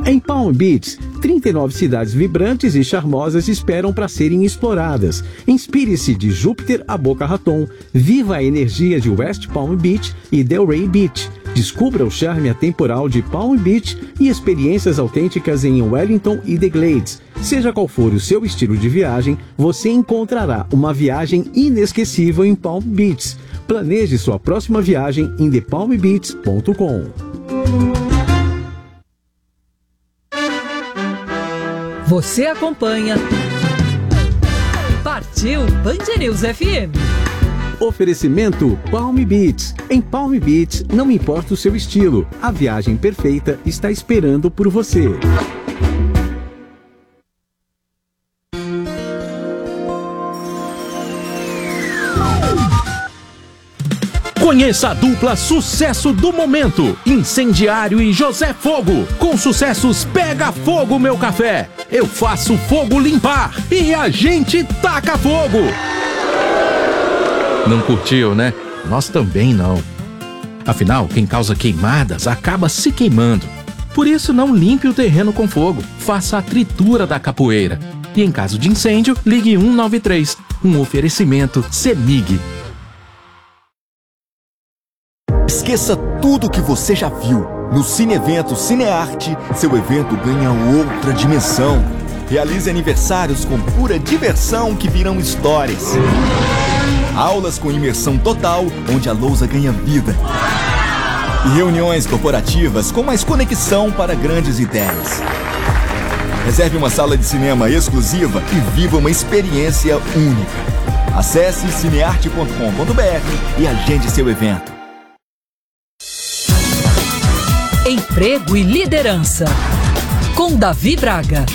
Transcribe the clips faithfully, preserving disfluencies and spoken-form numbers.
Em Palm Beach, trinta e nove cidades vibrantes e charmosas esperam para serem exploradas. Inspire-se de Júpiter a Boca Raton. Viva a energia de West Palm Beach e Delray Beach. Descubra o charme atemporal de Palm Beach e experiências autênticas em Wellington e The Glades. Seja qual for o seu estilo de viagem, você encontrará uma viagem inesquecível em Palm Beach. Planeje sua próxima viagem em the palm beach ponto com. Você acompanha Partiu Band News F M. Oferecimento Palm Beach. Em Palm Beach, não importa o seu estilo, a viagem perfeita está esperando por você. Conheça a dupla sucesso do momento, Incendiário e José Fogo. Com sucessos Pega Fogo Meu Café, Eu Faço Fogo Limpar e A Gente Taca Fogo. Não curtiu, né? Nós também não. Afinal, quem causa queimadas acaba se queimando. Por isso, não limpe o terreno com fogo. Faça a tritura da capoeira. E em caso de incêndio, ligue um nove três. Um oferecimento CEMIG. Esqueça tudo que você já viu. No Cine Evento Cinearte, seu evento ganha outra dimensão. Realize aniversários com pura diversão que viram histórias. Aulas com imersão total, onde a lousa ganha vida. E reuniões corporativas com mais conexão para grandes ideias. Reserve uma sala de cinema exclusiva e viva uma experiência única. Acesse cinearte ponto com ponto br e agende seu evento. Emprego e liderança, com Davi Braga.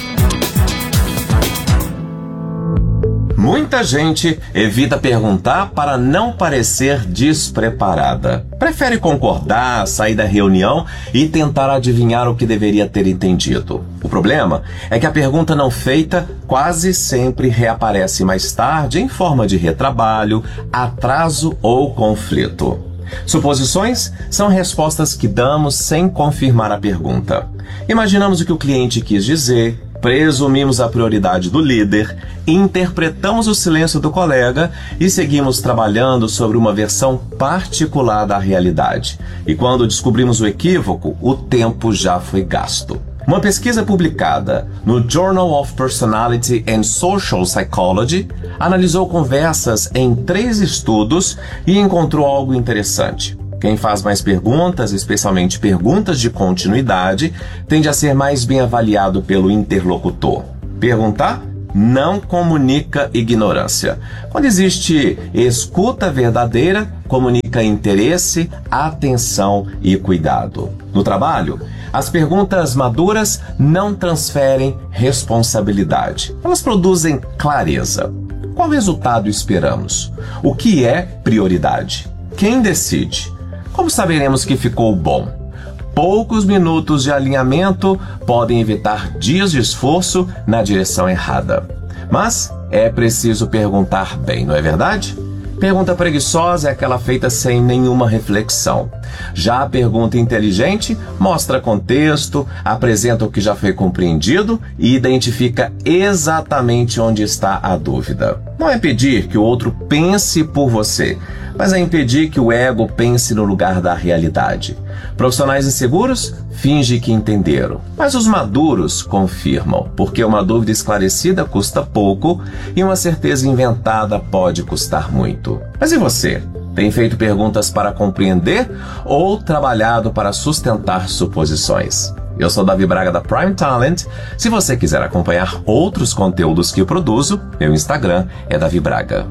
Muita gente evita perguntar para não parecer despreparada. Prefere concordar, sair da reunião e tentar adivinhar o que deveria ter entendido. O problema é que a pergunta não feita quase sempre reaparece mais tarde em forma de retrabalho, atraso ou conflito. Suposições são respostas que damos sem confirmar a pergunta. Imaginamos o que o cliente quis dizer, presumimos a prioridade do líder, interpretamos o silêncio do colega e seguimos trabalhando sobre uma versão particular da realidade. E quando descobrimos o equívoco, o tempo já foi gasto. Uma pesquisa publicada no Journal of Personality and Social Psychology analisou conversas em três estudos e encontrou algo interessante. Quem faz mais perguntas, especialmente perguntas de continuidade, tende a ser mais bem avaliado pelo interlocutor. Perguntar não comunica ignorância. Quando existe escuta verdadeira, comunica interesse, atenção e cuidado. No trabalho, as perguntas maduras não transferem responsabilidade. Elas produzem clareza. Qual resultado esperamos? O que é prioridade? Quem decide? Como saberemos que ficou bom? Poucos minutos de alinhamento podem evitar dias de esforço na direção errada. Mas é preciso perguntar bem, não é verdade? Pergunta preguiçosa é aquela feita sem nenhuma reflexão. Já a pergunta inteligente mostra contexto, apresenta o que já foi compreendido e identifica exatamente onde está a dúvida. Não é pedir que o outro pense por você, mas é impedir que o ego pense no lugar da realidade. Profissionais inseguros fingem que entenderam, mas os maduros confirmam, porque uma dúvida esclarecida custa pouco e uma certeza inventada pode custar muito. Mas e você? Tem feito perguntas para compreender ou trabalhado para sustentar suposições? Eu sou Davi Braga da Prime Talent. Se você quiser acompanhar outros conteúdos que eu produzo, meu Instagram é Davi Braga.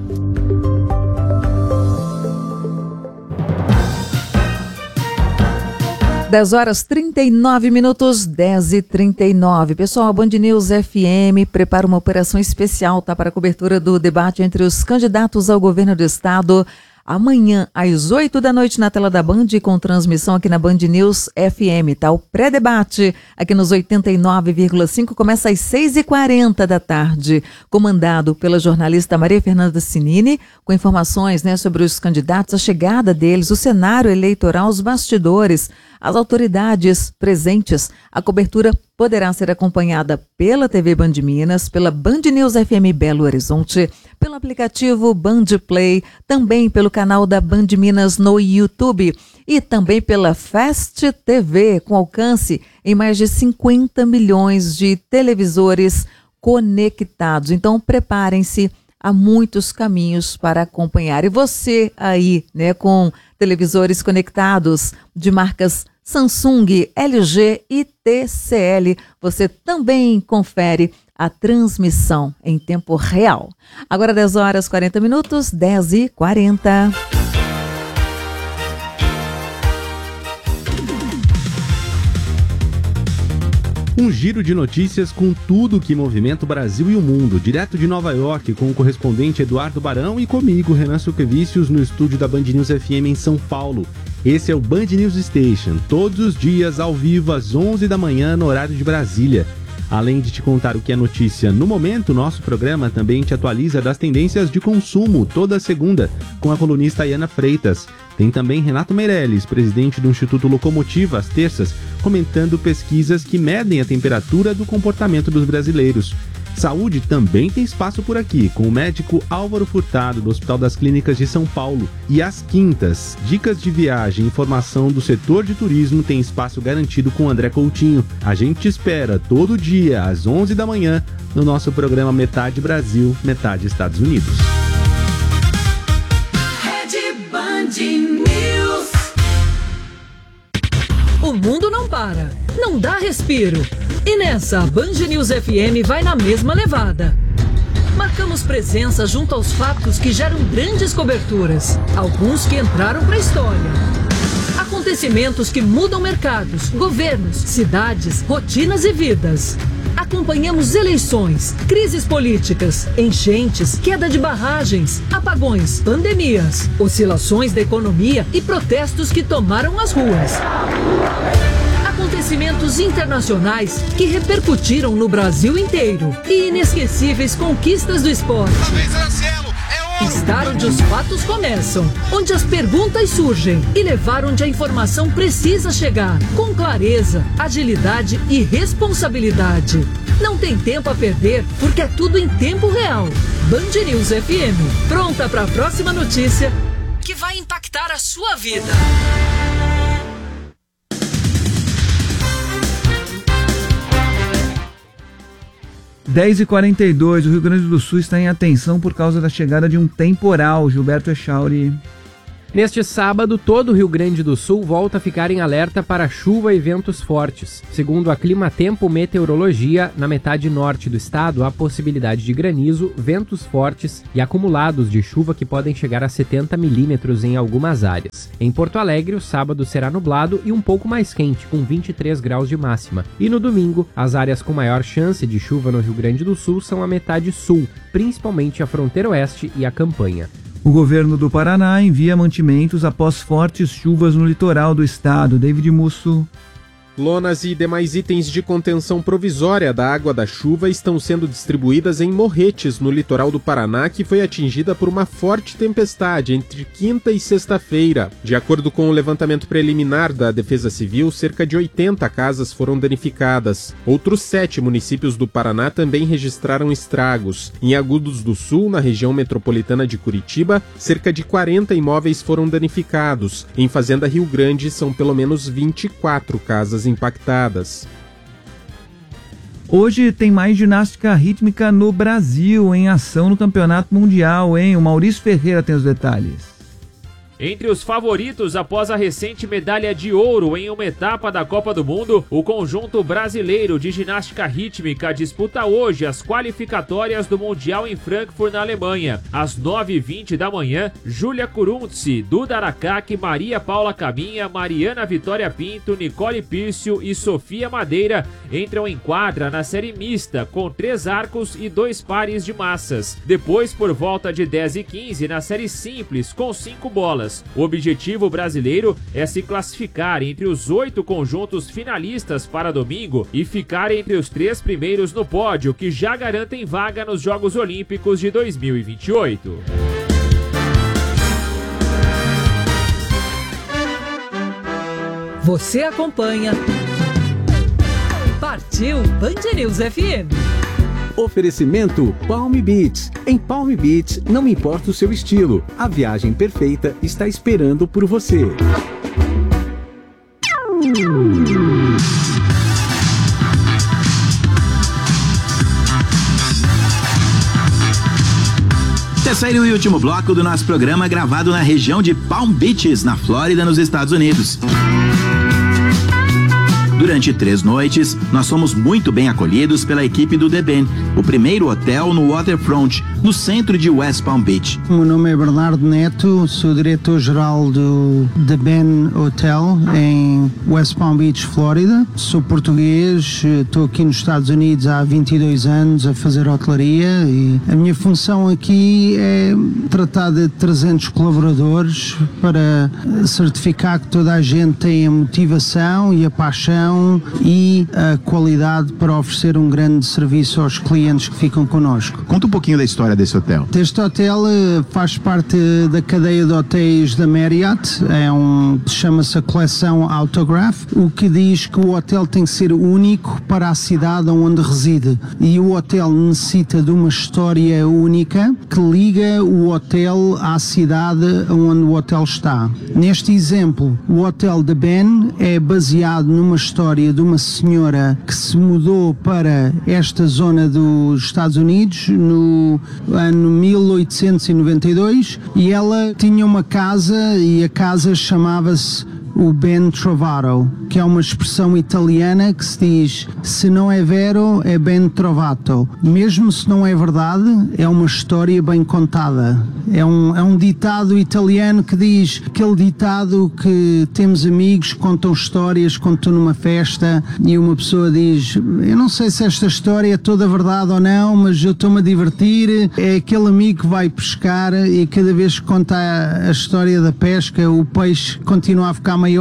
dez horas trinta e nove minutos, dez e trinta e nove. Pessoal, a Band News F M prepara uma operação especial, tá, para a cobertura do debate entre os candidatos ao governo do estado. Amanhã, às oito da noite, na tela da Band, com transmissão aqui na Band News F M, tá? O pré-debate aqui nos oitenta e nove vírgula cinco começa às seis e quarenta da tarde, comandado pela jornalista Maria Fernanda Cinini, com informações, né, sobre os candidatos, a chegada deles, o cenário eleitoral, os bastidores, as autoridades presentes. A cobertura poderá ser acompanhada pela T V Band Minas, pela Band News F M Belo Horizonte, pelo aplicativo Band Play, também pelo canal da Band Minas no YouTube e também pela Fast T V, com alcance em mais de cinquenta milhões de televisores conectados. Então, preparem-se, há muitos caminhos para acompanhar. E você aí, né, com televisores conectados de marcas Samsung, L G e T C L, você também confere a transmissão em tempo real. Agora dez horas e quarenta minutos, dez e quarenta. Um giro de notícias com tudo que movimenta o Brasil e o mundo, direto de Nova York, com o correspondente Eduardo Barão e comigo, Renan Suquevicius, no estúdio da Band News F M em São Paulo. Esse é o Band News Station, todos os dias ao vivo às onze da manhã no horário de Brasília. Além de te contar o que é notícia no momento, nosso programa também te atualiza das tendências de consumo toda segunda, com a colunista Ayana Freitas. Tem também Renato Meirelles, presidente do Instituto Locomotiva, às terças, comentando pesquisas que medem a temperatura do comportamento dos brasileiros. Saúde também tem espaço por aqui, com o médico Álvaro Furtado, do Hospital das Clínicas de São Paulo. E às quintas, dicas de viagem e informação do setor de turismo tem espaço garantido com André Coutinho. A gente te espera todo dia, às onze da manhã, no nosso programa Metade Brasil, Metade Estados Unidos. News. O mundo não para, não dá respiro. E nessa, a Band News F M vai na mesma levada. Marcamos presença junto aos fatos que geram grandes coberturas, alguns que entraram para a história. Acontecimentos que mudam mercados, governos, cidades, rotinas e vidas. Acompanhamos eleições, crises políticas, enchentes, queda de barragens, apagões, pandemias, oscilações da economia e protestos que tomaram as ruas. Acontecimentos internacionais que repercutiram no Brasil inteiro e inesquecíveis conquistas do esporte. Estar onde os fatos começam, onde as perguntas surgem e levar onde a informação precisa chegar, com clareza, agilidade e responsabilidade. Não tem tempo a perder, porque é tudo em tempo real. Band News F M, pronta para a próxima notícia que vai impactar a sua vida. dez e quarenta e dois, o Rio Grande do Sul está em atenção por causa da chegada de um temporal. Gilberto Echauri. Neste sábado, todo o Rio Grande do Sul volta a ficar em alerta para chuva e ventos fortes. Segundo a Climatempo Meteorologia, na metade norte do estado há possibilidade de granizo, ventos fortes e acumulados de chuva que podem chegar a setenta milímetros em algumas áreas. Em Porto Alegre, o sábado será nublado e um pouco mais quente, com vinte e três graus de máxima. E no domingo, as áreas com maior chance de chuva no Rio Grande do Sul são a metade sul, principalmente a fronteira oeste e a campanha. O governo do Paraná envia mantimentos após fortes chuvas no litoral do estado. David Musso. Lonas e demais itens de contenção provisória da água da chuva estão sendo distribuídas em Morretes, no litoral do Paraná, que foi atingida por uma forte tempestade entre quinta e sexta-feira. De acordo com o levantamento preliminar da Defesa Civil, cerca de oitenta casas foram danificadas. Outros sete municípios do Paraná também registraram estragos. Em Agudos do Sul, na região metropolitana de Curitiba, cerca de quarenta imóveis foram danificados. Em Fazenda Rio Grande, são pelo menos vinte e quatro casas impactadas. Hoje tem mais ginástica rítmica no Brasil em ação no Campeonato Mundial, hein? O Maurício Ferreira tem os detalhes. Entre os favoritos após a recente medalha de ouro em uma etapa da Copa do Mundo, o conjunto brasileiro de ginástica rítmica disputa hoje as qualificatórias do Mundial em Frankfurt, na Alemanha. Às nove e vinte da manhã, Júlia Kurunzi, Duda Aracaki, Maria Paula Caminha, Mariana Vitória Pinto, Nicole Pírcio e Sofia Madeira entram em quadra na série mista, com três arcos e dois pares de massas. Depois, por volta de dez e quinze, na série simples, com cinco bolas. O objetivo brasileiro é se classificar entre os oito conjuntos finalistas para domingo e ficar entre os três primeiros no pódio, que já garantem vaga nos Jogos Olímpicos de dois mil e vinte e oito. Você acompanha. Partiu Band News F M. Oferecimento Palm Beach. Em Palm Beach, não importa o seu estilo, a viagem perfeita está esperando por você. Terceiro e último bloco do nosso programa, gravado na região de Palm Beaches, na Flórida, nos Estados Unidos. Durante três noites, nós fomos muito bem acolhidos pela equipe do The Ben, o primeiro hotel no Waterfront, no centro de West Palm Beach. O meu nome é Bernardo Neto, sou diretor-geral do The Ben Hotel em West Palm Beach, Flórida. Sou português, estou aqui nos Estados Unidos há vinte e dois anos a fazer hotelaria e a minha função aqui é tratar de trezentos colaboradores para certificar que toda a gente tem a motivação e a paixão e a qualidade para oferecer um grande serviço aos clientes que ficam connosco. Conta um pouquinho da história desse hotel. Este hotel faz parte da cadeia de hotéis da Marriott, é um, chama-se a coleção Autograph, o que diz que o hotel tem que ser único para a cidade onde reside, e o hotel necessita de uma história única que liga o hotel à cidade onde o hotel está. Neste exemplo, o Hotel The Ben é baseado numa história de uma senhora que se mudou para esta zona dos Estados Unidos no ano mil oitocentos e noventa e dois e ela tinha uma casa e a casa chamava-se o Ben Trovato, que é uma expressão italiana que se diz: se não é vero, é ben trovato. Mesmo se não é verdade, é uma história bem contada. É um, é um ditado italiano que diz, aquele ditado que temos amigos que contam histórias quando estão numa festa e uma pessoa diz: eu não sei se esta história é toda verdade ou não, mas eu estou-me a divertir. É aquele amigo que vai pescar e cada vez que conta a, a história da pesca, o peixe continua a ficar maior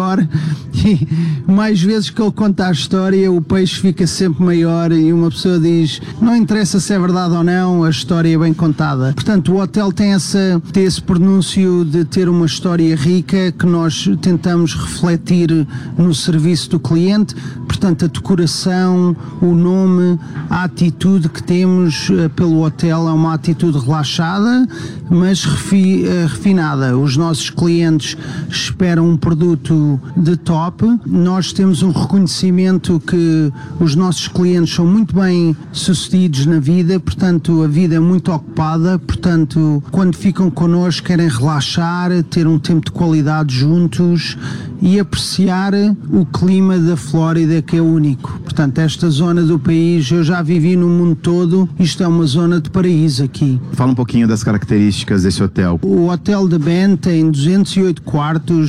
e mais vezes que ele conta a história o peixe fica sempre maior e uma pessoa diz: não interessa se é verdade ou não, a história é bem contada. Portanto, o hotel tem, essa, tem esse pronúncio de ter uma história rica que nós tentamos refletir no serviço do cliente. Portanto, a decoração, o nome, a atitude que temos pelo hotel é uma atitude relaxada, mas refi, refinada. Os nossos clientes esperam um produto de top. Nós temos um reconhecimento que os nossos clientes são muito bem sucedidos na vida, portanto a vida é muito ocupada, portanto quando ficam connosco querem relaxar, ter um tempo de qualidade juntos e apreciar o clima da Flórida, que é único. Portanto, esta zona do país, eu já vivi no mundo todo, isto é uma zona de paraíso aqui. Fala um pouquinho das características desse hotel. O Hotel The Ben tem duzentos e oito quartos,